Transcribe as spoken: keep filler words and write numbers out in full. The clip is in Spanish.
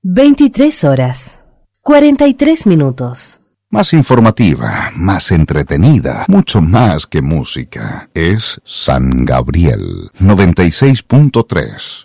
veintitrés horas, cuarenta y tres minutos. Más informativa, más entretenida, mucho más que música. Es San Gabriel noventa y seis punto tres.